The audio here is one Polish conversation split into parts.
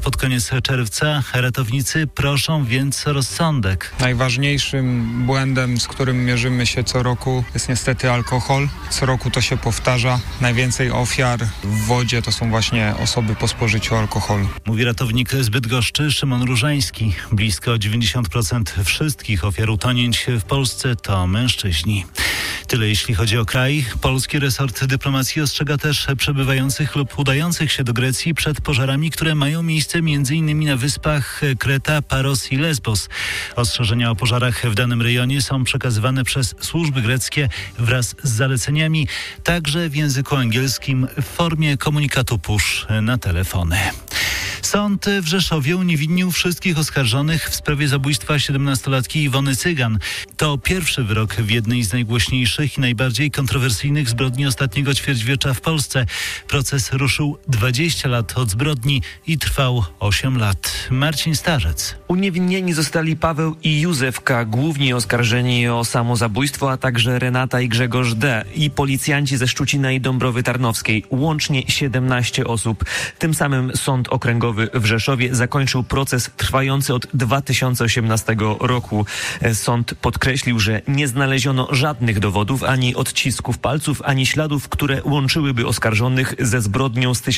Pod koniec czerwca ratownicy proszą więc o rozsądek. Najważniejszym błędem, z którym mierzymy się co roku, jest niestety alkohol. Co roku to się powtarza. Najwięcej ofiar w wodzie to są właśnie osoby po spożyciu alkoholu. Mówi ratownik z Bydgoszczy Szymon Różański. Blisko 90% wszystkich ofiar utonięć w Polsce to mężczyźni. Tyle jeśli chodzi o kraj. Polski resort dyplomacji ostrzega też przebywających lub udających się do Grecji przed pożarami, które mają miejsce m.in. na wyspach Kreta, Paros i Lesbos. Ostrzeżenia o pożarach w danym rejonie są przekazywane przez służby greckie wraz z zaleceniami, także w języku angielskim w formie komunikatu push na telefony. Sąd w Rzeszowie uniewinnił wszystkich oskarżonych w sprawie zabójstwa 17-latki Iwony Cygan. To pierwszy wyrok w jednej z najgłośniejszych i najbardziej kontrowersyjnych zbrodni ostatniego ćwierćwiecza w Polsce. Proces ruszył 20 lat od zbrodni i trwał 8 lat. Marcin Starzec. Uniewinnieni zostali Paweł i Józef K., głównie oskarżeni o samozabójstwo, a także Renata i Grzegorz D. i policjanci ze Szczucina i Dąbrowy Tarnowskiej. Łącznie 17 osób. Tym samym Sąd Okręgowy w Rzeszowie zakończył proces trwający od 2018 roku. Sąd podkreślił, że nie znaleziono żadnych dowodów, ani odcisków palców, ani śladów, które łączyłyby oskarżonych ze zbrodnią z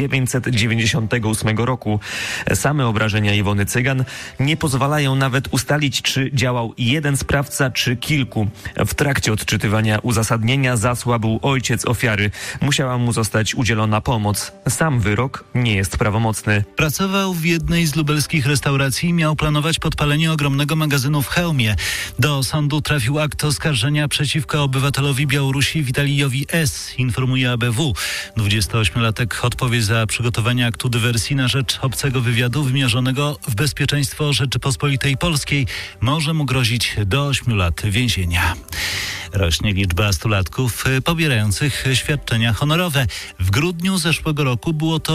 1998 roku. Same obrażenia Iwony Cygan nie pozwalają nawet ustalić, czy działał jeden sprawca, czy kilku. W trakcie odczytywania uzasadnienia zasłabł ojciec ofiary. Musiała mu zostać udzielona pomoc. Sam wyrok nie jest prawomocny. Pracował w jednej z lubelskich restauracji i miał planować podpalenie ogromnego magazynu w Chełmie. Do sądu trafił akt oskarżenia przeciwko obywatelowi Białorusi Witalijowi S., informuje ABW. 28-latek odpowie za przygotowanie aktu dywersji na rzecz obcego wywiadu wymierzonego w bezpieczeństwo Rzeczypospolitej Polskiej. Może mu grozić do 8 lat więzienia. Rośnie liczba stulatków pobierających świadczenia honorowe. W grudniu zeszłego roku było to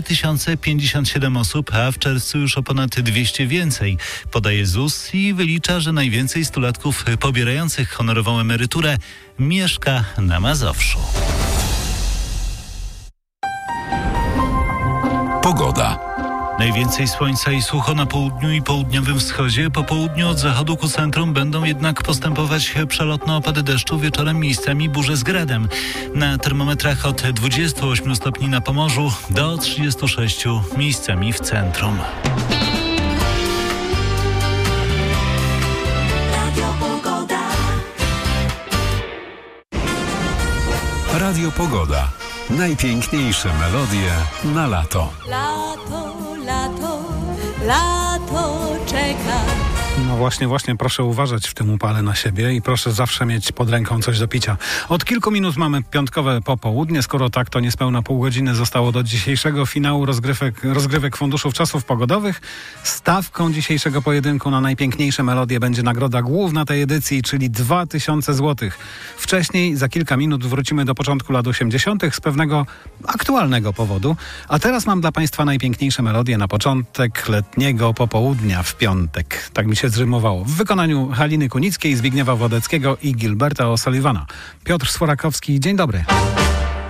4057 osób, a w czerwcu już o ponad 200 więcej. Podaje ZUS i wylicza, że najwięcej stulatków pobierających honorową emeryturę mieszka na Mazowszu. Pogoda. Najwięcej słońca i sucho na południu i południowym wschodzie. Po południu od zachodu ku centrum będą jednak postępować przelotne opady deszczu, wieczorem miejscami burze z gradem. Na termometrach od 28 stopni na Pomorzu do 36 miejscami w centrum. Radio Pogoda. Najpiękniejsze melodie na lato. Lato czeka. No właśnie, proszę uważać w tym upale na siebie i proszę zawsze mieć pod ręką coś do picia. Od kilku minut mamy piątkowe popołudnie. Skoro tak, to niespełna pół godziny zostało do dzisiejszego finału rozgrywek Funduszów Czasów Pogodowych. Stawką dzisiejszego pojedynku na najpiękniejsze melodie będzie nagroda główna tej edycji, czyli 2000 zł. Wcześniej, za kilka minut wrócimy do początku lat 80. z pewnego aktualnego powodu. A teraz mam dla Państwa najpiękniejsze melodie na początek letniego popołudnia w piątek. Tak mi się zrymowało. W wykonaniu Haliny Kunickiej, Zbigniewa Wodeckiego i Gilberta O'Sullivana. Piotr Sforakowski, dzień dobry.